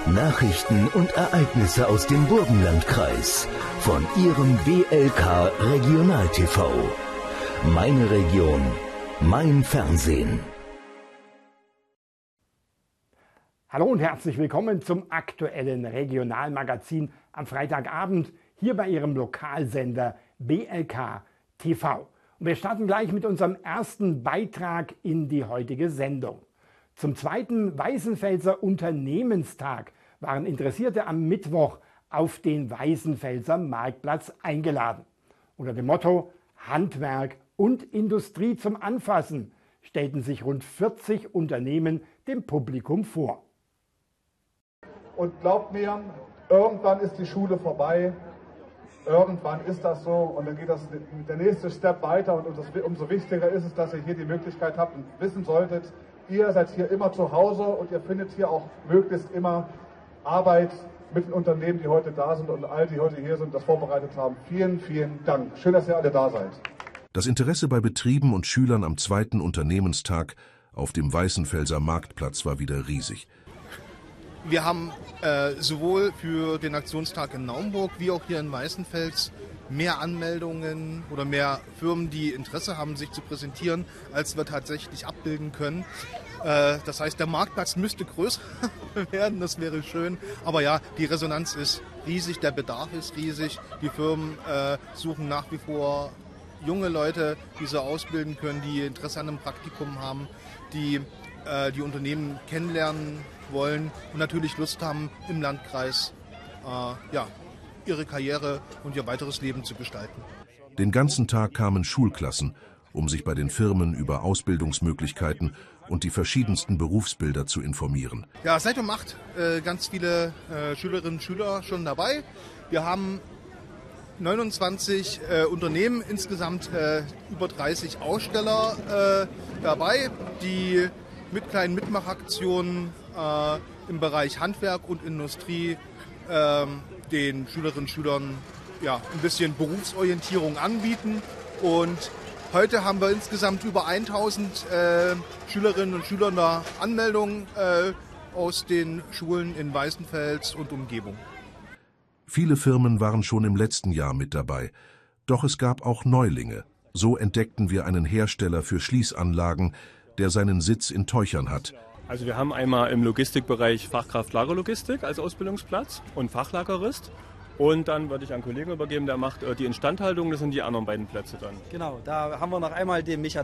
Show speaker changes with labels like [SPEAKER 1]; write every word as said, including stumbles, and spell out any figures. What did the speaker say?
[SPEAKER 1] Nachrichten und Ereignisse aus dem Burgenlandkreis von Ihrem B L K Regional T V. Meine Region, mein Fernsehen.
[SPEAKER 2] Hallo und herzlich willkommen zum aktuellen Regionalmagazin am Freitagabend hier bei Ihrem Lokalsender B L K T V. Und wir starten gleich mit unserem ersten Beitrag in die heutige Sendung. Zum zweiten Weißenfelser Unternehmenstag waren Interessierte am Mittwoch auf den Weißenfelser Marktplatz eingeladen. Unter dem Motto Handwerk und Industrie zum Anfassen stellten sich rund vierzig Unternehmen dem Publikum vor.
[SPEAKER 3] Und glaubt mir, irgendwann ist die Schule vorbei, irgendwann ist das so und dann geht das der nächste Step weiter und umso wichtiger ist es, dass ihr hier die Möglichkeit habt und wissen solltet, ihr seid hier immer zu Hause und ihr findet hier auch möglichst immer Arbeit mit den Unternehmen, die heute da sind und all die heute hier sind, das vorbereitet haben. Vielen, vielen Dank. Schön, dass ihr alle da seid.
[SPEAKER 4] Das Interesse bei Betrieben und Schülern am zweiten Unternehmenstag auf dem Weißenfelser Marktplatz war wieder riesig.
[SPEAKER 5] Wir haben äh, sowohl für den Aktionstag in Naumburg wie auch hier in Weißenfels mehr Anmeldungen oder mehr Firmen, die Interesse haben, sich zu präsentieren, als wir tatsächlich abbilden können. Äh, das heißt, der Marktplatz müsste größer werden, das wäre schön. Aber ja, die Resonanz ist riesig, der Bedarf ist riesig. Die Firmen äh, suchen nach wie vor junge Leute, die sie ausbilden können, die Interesse an einem Praktikum haben, die äh, die Unternehmen kennenlernen wollen und natürlich Lust haben, im Landkreis äh, ja, ihre Karriere und ihr weiteres Leben zu gestalten.
[SPEAKER 4] Den ganzen Tag kamen Schulklassen, um sich bei den Firmen über Ausbildungsmöglichkeiten und die verschiedensten Berufsbilder zu informieren.
[SPEAKER 5] Ja, seit um acht äh, ganz viele äh, Schülerinnen und Schüler schon dabei. Wir haben neunundzwanzig äh, Unternehmen, insgesamt äh, über dreißig Aussteller äh, dabei, die mit kleinen Mitmachaktionen äh, im Bereich Handwerk und Industrie äh, den Schülerinnen und Schülern ja, ein bisschen Berufsorientierung anbieten. Und heute haben wir insgesamt über tausend äh, Schülerinnen und Schüler eine Anmeldung äh, aus den Schulen in Weißenfels und Umgebung.
[SPEAKER 4] Viele Firmen waren schon im letzten Jahr mit dabei. Doch es gab auch Neulinge. So entdeckten wir einen Hersteller für Schließanlagen, der seinen Sitz in Teuchern hat.
[SPEAKER 6] Also wir haben einmal im Logistikbereich Fachkraft Lagerlogistik als Ausbildungsplatz und Fachlagerist. Und dann würde ich an einen Kollegen übergeben, der macht äh, die Instandhaltung, das sind die anderen beiden Plätze dann.
[SPEAKER 7] Genau, da haben wir noch einmal den Mechatroniker.